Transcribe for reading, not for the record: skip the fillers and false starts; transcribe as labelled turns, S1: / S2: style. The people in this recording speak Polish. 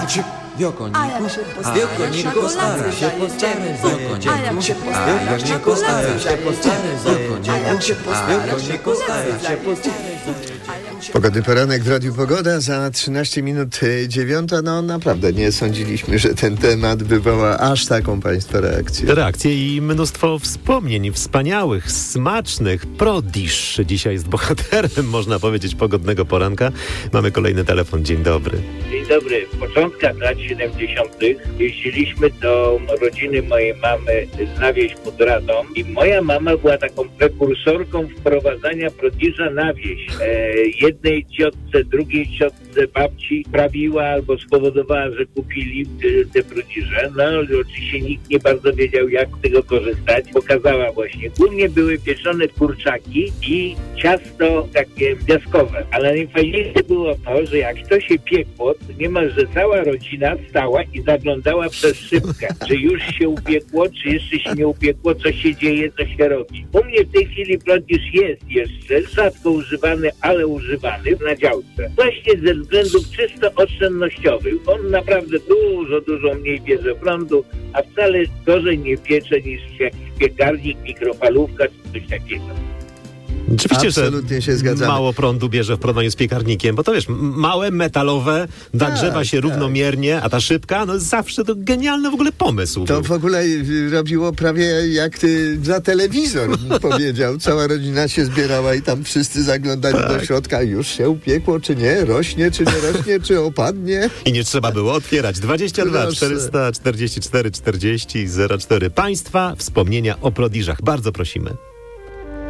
S1: A jak się postara się postara a jak się postara się
S2: Pogodny poranek w Radiu Pogoda za 13 minut 9. No naprawdę nie sądziliśmy, że ten temat wywoła aż taką państwa reakcję.
S3: Reakcje i mnóstwo wspomnień wspaniałych, smacznych. Prodisz dzisiaj jest bohaterem, można powiedzieć, pogodnego poranka. Mamy kolejny telefon. Dzień dobry.
S4: Dzień dobry. W początkach lat 70. jeździliśmy do rodziny mojej mamy na wieś pod Radom i moja mama była taką prekursorką wprowadzania Prodisza na wieś. Jednej ciotce, drugiej ciotce, babci prawiła albo spowodowała, że kupili te Prodisze. No oczywiście nikt nie bardzo wiedział, jak z tego korzystać. Pokazała właśnie. U mnie były pieczone kurczaki i ciasto takie piaskowe. Ale najfajniejsze było to, że jak to się piekło, to niemalże cała rodzina stała i zaglądała przez szybkę, czy już się upiekło, czy jeszcze się nie upiekło, co się dzieje, co się robi. U mnie w tej chwili Prodisz jest jeszcze rzadko używany, ale używany na działce. Właśnie ze względów czysto oszczędnościowych. On naprawdę dużo mniej bierze prądu, a wcale gorzej nie piecze niż jakiś piekarnik, mikrofalówka czy coś takiego.
S3: Oczywiście,
S2: absolutnie się
S3: że
S2: zgadzamy.
S3: mało prądu bierze w porównaniu z piekarnikiem, bo to wiesz, małe, metalowe, nagrzewa się równomiernie, a ta szybka, no zawsze to genialny w ogóle pomysł.
S2: To w ogóle robiło prawie jak za telewizor, bym powiedział. Cała rodzina się zbierała i tam wszyscy zaglądali do środka. Już się upiekło, czy nie? Rośnie, czy nie rośnie? Czy opadnie?
S3: I nie trzeba było otwierać. 22
S2: Proszę.
S3: 444 40 04. Państwa wspomnienia o Prodiszach. Bardzo prosimy.